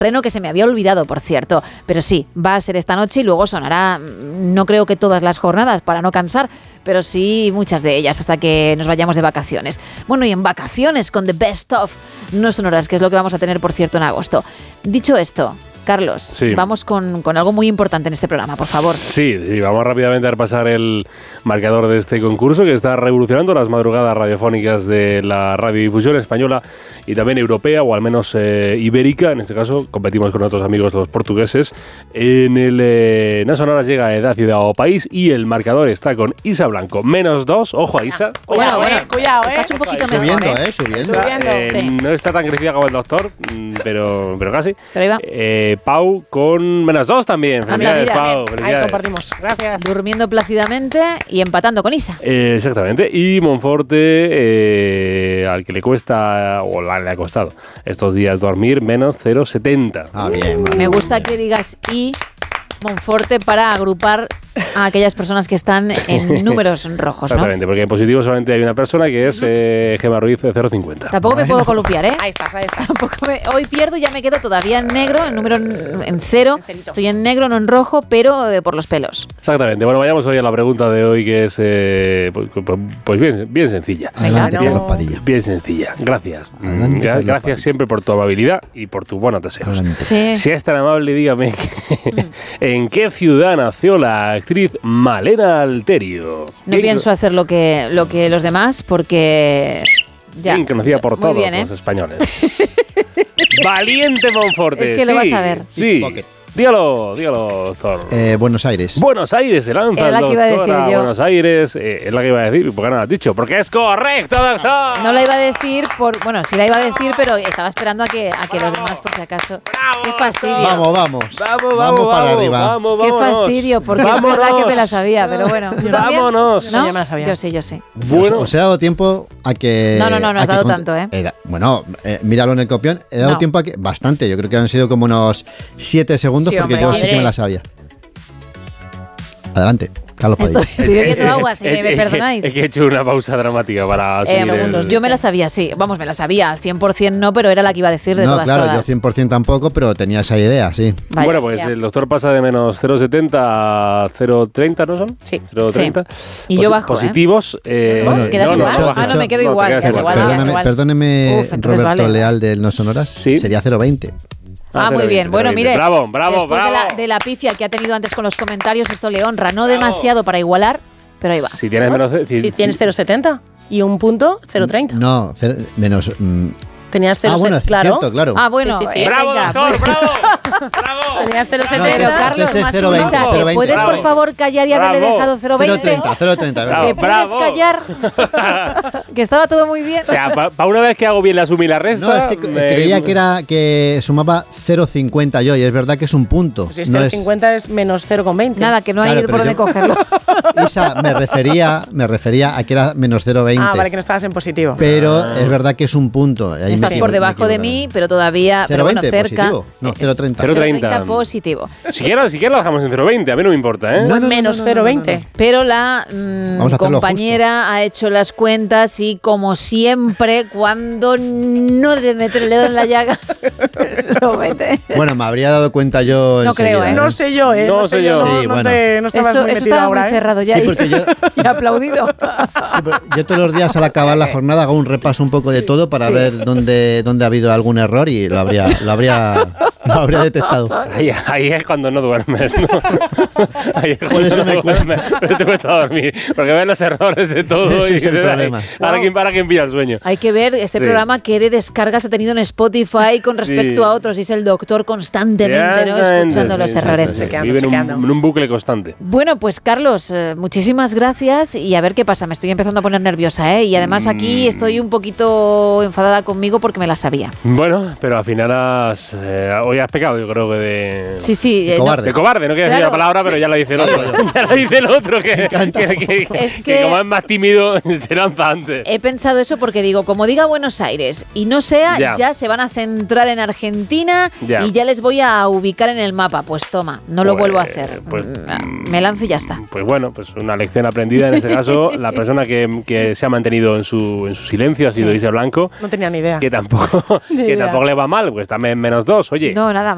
que se me había olvidado, por cierto. Pero sí, va a ser esta noche y luego sonará, no creo que todas las jornadas para no cansar, pero sí muchas de ellas hasta que nos vayamos de vacaciones. Bueno, y en vacaciones con The Best Of no sonoras, que es lo que vamos a tener, por cierto, en agosto. Dicho esto, Carlos, sí, vamos con algo muy importante en este programa, por favor. Sí, vamos rápidamente a repasar el marcador de este concurso que está revolucionando las madrugadas radiofónicas de la radiodifusión española y también europea, o al menos ibérica. En este caso competimos con otros amigos los portugueses. En el No Sonoras llega Edad, Ciudad o País y el marcador está con Isa Blanco, -2. Ojo a Isa. Bueno, cuidado, estás un poquito mejor, Subiendo. Sí. No está tan crecida como el doctor, pero casi. Pero ahí va. Pau con -2 también. Felicidades, mira, Pau. Ahí Felicidades. compartimos. Gracias. Durmiendo plácidamente y empatando con Isa. Exactamente. Y Monforte, al que le cuesta, o le ha costado estos días dormir, -0,70. Bien. Me gusta que digas y Monforte para agrupar a aquellas personas que están en números rojos, ¿no? Exactamente, porque en positivo solamente hay una persona que es Gemma Ruiz, 0,50. Tampoco me puedo columpiar, ¿eh? Ahí estás. Hoy pierdo y ya me quedo todavía en negro, en número en cero. En cerito. Estoy en negro, no en rojo, pero por los pelos. Exactamente. Bueno, vayamos hoy a la pregunta de hoy, que es pues bien sencilla. Adelante, Venga, Carlos Padilla. Bien sencilla. Gracias. Adelante, Carlos Gracias Padilla. siempre por tu amabilidad y por tus buenos deseos. Adelante. Sí. Si es tan amable, dígame ¿en qué ciudad nació la actriz Malena Alterio? No pienso hacer lo que los demás porque ya. Bien conocida por Muy todos bien, ¿eh? los españoles. Valiente Monforte. Es que lo vas a ver. Sí. Pocket. Dígalo, doctor. Buenos Aires. Buenos Aires se lanza Era el la que iba a doctor decir a yo. Buenos Aires. Es la que iba a decir. ¿Por qué no lo has dicho? Porque es correcto, doctor. No la iba a decir bueno, sí la iba a decir, pero estaba esperando a que los demás, por si acaso. Bravo, Qué fastidio. Vamos para arriba. Qué fastidio, porque es verdad que me la sabía, pero bueno. ¿Tú también? Vámonos. ¿No? Yo me la sabía. Yo sí. Bueno, Os he dado tiempo a que... No has dado tanto, ¿eh? Bueno, míralo en el copión. He dado No. tiempo a que... Bastante. Yo creo que han sido como unos 7 segundos, Sí, porque hombre, yo sí que me la sabía. Adelante, Carlos Padilla. Estoy bebiendo agua, si me perdonáis. Es que he hecho una pausa dramática para seguir Segundos. Yo me la sabía, sí. Vamos, me la sabía. Al 100% no, pero era la que iba a decir de No, todas claro, todas. yo 100% tampoco, pero tenía esa idea, sí. Vaya, Bueno, pues ya. el doctor pasa de -0,70 a 0,30, ¿no son? Sí. 0,30. Y yo bajo, Positivos. Bueno, ¿quedas igual? bajas. Ah, no, me quedo igual. te quedas quedas igual. igual. igual. Perdóneme, Uf, entonces Roberto vale. Leal del No Sonoras. Sí. Sería 0,20. Muy bien. Bueno, mire. Bravo. Después de la pifia que ha tenido antes con los comentarios, esto le honra. No demasiado para igualar, pero ahí va. Si tienes menos... Si tienes 0,70 y un punto, 0,30. No, menos... Tenías 0,70, bueno, claro. cierto, claro. Ah, bueno. Sí. ¡Bravo, venga, doctor! pues. ¡Bravo! Tenías No, 0,70. Pero Carlos, entonces más 0,20, Isa, ¿te 0,20, puedes por bravo. favor callar y haberle Bravo. dejado 0,20? 0,30, ¿Te Bravo. puedes callar? Que estaba todo muy bien. O sea, para una vez que hago bien la suma y la resta... No, es que creía que sumaba 0,50 yo, y es verdad que es un punto. Pues si es No es- 0,50 es menos 0,20. Nada, que no hay Claro, por pero dónde yo- cogerlo. Isa, me refería a que era menos 0,20. Ah, vale, que no estabas en positivo. Pero es verdad que es un punto. Ahí Estás me por equivoco, debajo me de equivoco. mí, pero todavía pero bueno, 0,20 cerca. positivo. No, 0,30. 0,30 positivo. Si quieres lo dejamos en 0,20, a mí no me importa, ¿eh? No, no, menos no, no, no, 0,20. Pero la Vamos a hacerlo compañera ha hecho las cuentas y, como siempre, cuando no debe meter el dedo en la llaga, lo mete. Bueno, me habría dado cuenta yo No creo, enseguida, ¿eh? No sé yo, ¿eh? No sé yo. Sí, bueno. No estabas Eso muy metido estaba ahora, muy ¿eh? cerrado ya. Sí, porque yo, Y aplaudido. sí, pero yo todos los días al acabar la jornada hago un repaso un poco de todo para ver dónde ha habido algún error, y lo habría detectado. Ahí es cuando no duermes, ¿no? Ahí es Por cuando eso no me cuesta. duermes. Por eso te cuesta dormir. Porque ves los errores de todo. Ese y es el dices, "Ay, problema". Para quién pilla el sueño. Hay que ver este Sí. programa qué de descargas ha tenido en Spotify con respecto Sí. a otros. Y es el doctor constantemente, ¿no? Escuchando los errores. Chequeando, Vive chequeando. en un bucle constante. Bueno, pues Carlos, muchísimas gracias y a ver qué pasa. Me estoy empezando a poner nerviosa, ¿eh? Y además aquí estoy un poquito enfadada conmigo porque me la sabía. Bueno, pero al final hoy has pecado, yo creo que de... Sí. Cobarde. De cobarde, no quiero decir Claro. la palabra, pero ya la dice el otro. Ya la dice el otro, que Es que que- como es más tímido, se lanza antes. He pensado eso porque digo, como diga Buenos Aires y no sea, Ya. ya se van a centrar en Argentina Ya. y ya les voy a ubicar en el mapa. Pues toma, no lo Pues- vuelvo a hacer. pues, Me lanzo y ya está. Pues bueno, pues una lección aprendida en este caso. La persona que se ha mantenido en su silencio ha sido Sí. Isa Blanco, No tenía ni idea. que tampoco Ni idea. le va mal, pues también -2, oye. No, nada más.